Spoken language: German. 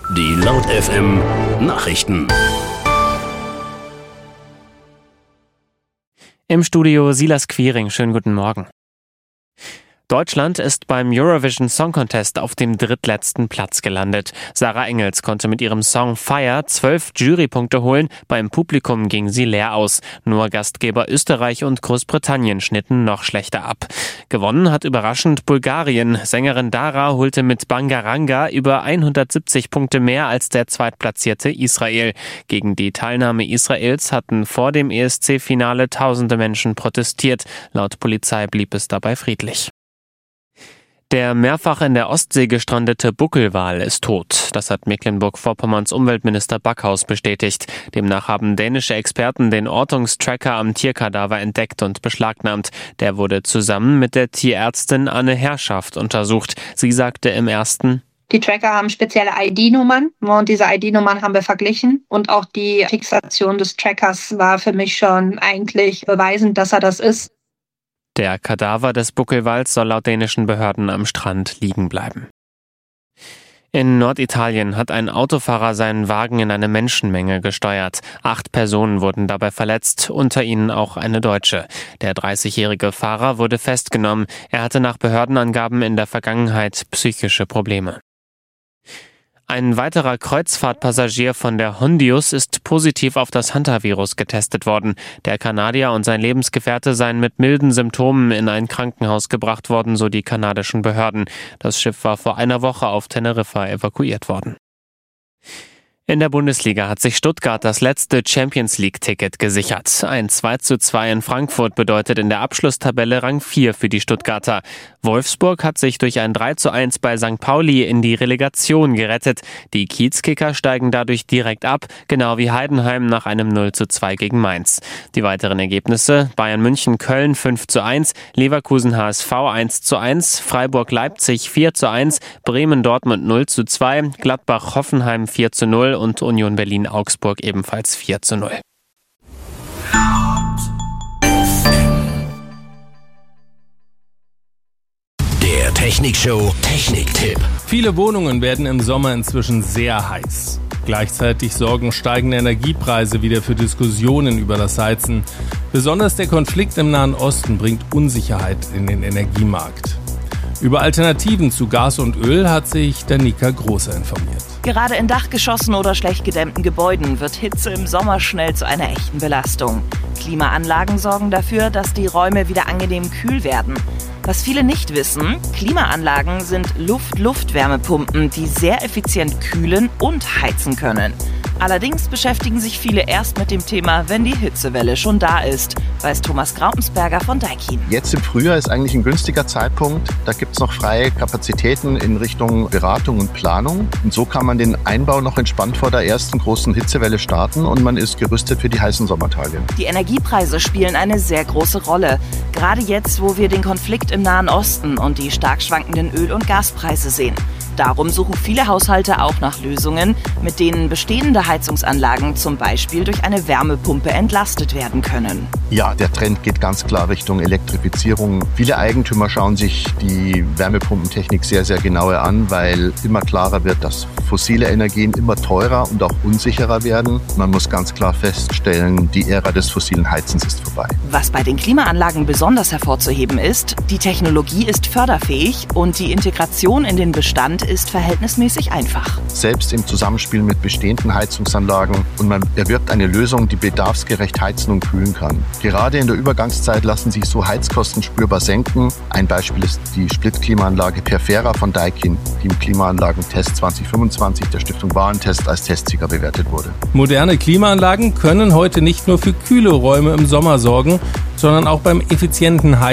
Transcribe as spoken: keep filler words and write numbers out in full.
Die Laut F M Nachrichten. Im Studio Silas Quiring, schönen guten Morgen. Deutschland ist beim Eurovision Song Contest auf dem drittletzten Platz gelandet. Sarah Engels konnte mit ihrem Song Fire zwölf Jurypunkte holen, beim Publikum ging sie leer aus. Nur Gastgeber Österreich und Großbritannien schnitten noch schlechter ab. Gewonnen hat überraschend Bulgarien. Sängerin Dara holte mit Bangaranga über hundertsiebzig Punkte mehr als der zweitplatzierte Israel. Gegen die Teilnahme Israels hatten vor dem E S C-Finale tausende Menschen protestiert. Laut Polizei blieb es dabei friedlich. Der mehrfach in der Ostsee gestrandete Buckelwal ist tot. Das hat Mecklenburg-Vorpommerns Umweltminister Backhaus bestätigt. Demnach haben dänische Experten den Ortungstracker am Tierkadaver entdeckt und beschlagnahmt. Der wurde zusammen mit der Tierärztin Anne Herrschaft untersucht. Sie sagte im ersten: Die Tracker haben spezielle I D-Nummern und diese I D-Nummern haben wir verglichen. Und auch die Fixation des Trackers war für mich schon eigentlich beweisend, dass er das ist. Der Kadaver des Buckelwals soll laut dänischen Behörden am Strand liegen bleiben. In Norditalien hat ein Autofahrer seinen Wagen in eine Menschenmenge gesteuert. Acht Personen wurden dabei verletzt, unter ihnen auch eine Deutsche. Der dreißigjährige Fahrer wurde festgenommen. Er hatte nach Behördenangaben in der Vergangenheit psychische Probleme. Ein weiterer Kreuzfahrtpassagier von der Hondius ist positiv auf das Hantavirus getestet worden. Der Kanadier und sein Lebensgefährte seien mit milden Symptomen in ein Krankenhaus gebracht worden, so die kanadischen Behörden. Das Schiff war vor einer Woche auf Teneriffa evakuiert worden. In der Bundesliga hat sich Stuttgart das letzte Champions-League-Ticket gesichert. Ein zwei zu zwei in Frankfurt bedeutet in der Abschlusstabelle Rang vier für die Stuttgarter. Wolfsburg hat sich durch ein drei zu eins bei Sankt Pauli in die Relegation gerettet. Die Kiezkicker steigen dadurch direkt ab, genau wie Heidenheim nach einem null zu zwei gegen Mainz. Die weiteren Ergebnisse: Bayern München Köln fünf zu eins, Leverkusen H S V eins zu eins, Freiburg Leipzig vier zu eins, Bremen Dortmund null zu zwei, Gladbach Hoffenheim vier zu null und Union Berlin Augsburg ebenfalls vier zu null. Der Technikshow Techniktipp. Viele Wohnungen werden im Sommer inzwischen sehr heiß. Gleichzeitig sorgen steigende Energiepreise wieder für Diskussionen über das Heizen. Besonders der Konflikt im Nahen Osten bringt Unsicherheit in den Energiemarkt. Über Alternativen zu Gas und Öl hat sich Danica Große informiert. Gerade in Dachgeschossen oder schlecht gedämmten Gebäuden wird Hitze im Sommer schnell zu einer echten Belastung. Klimaanlagen sorgen dafür, dass die Räume wieder angenehm kühl werden. Was viele nicht wissen: Klimaanlagen sind Luft-Luft-Wärmepumpen, die sehr effizient kühlen und heizen können. Allerdings beschäftigen sich viele erst mit dem Thema, wenn die Hitzewelle schon da ist, weiß Thomas Graupensberger von Daikin. Jetzt im Frühjahr ist eigentlich ein günstiger Zeitpunkt. Da gibt es noch freie Kapazitäten in Richtung Beratung und Planung. Und so kann man den Einbau noch entspannt vor der ersten großen Hitzewelle starten und man ist gerüstet für die heißen Sommertage. Die Energiepreise spielen eine sehr große Rolle. Gerade jetzt, wo wir den Konflikt im Nahen Osten und die stark schwankenden Öl- und Gaspreise sehen. Darum suchen viele Haushalte auch nach Lösungen, mit denen bestehende Heizungsanlagen zum Beispiel durch eine Wärmepumpe entlastet werden können. Ja, der Trend geht ganz klar Richtung Elektrifizierung. Viele Eigentümer schauen sich die Wärmepumpentechnik sehr, sehr genauer an, weil immer klarer wird, dass fossile Energien immer teurer und auch unsicherer werden. Man muss ganz klar feststellen, die Ära des fossilen Heizens ist vorbei. Was bei den Klimaanlagen besonders hervorzuheben ist: Die Technologie ist förderfähig und die Integration in den Bestand ist verhältnismäßig einfach. Selbst im Zusammenspiel mit bestehenden Heizungsanlagen, und man erwirbt eine Lösung, die bedarfsgerecht heizen und kühlen kann. Gerade in der Übergangszeit lassen sich so Heizkosten spürbar senken. Ein Beispiel ist die Splitklimaanlage Perfera von Daikin, die im Klimaanlagentest zwanzig fünfundzwanzig der Stiftung Warentest als Testsieger bewertet wurde. Moderne Klimaanlagen können heute nicht nur für kühle Räume im Sommer sorgen, sondern auch beim effizienten Heizen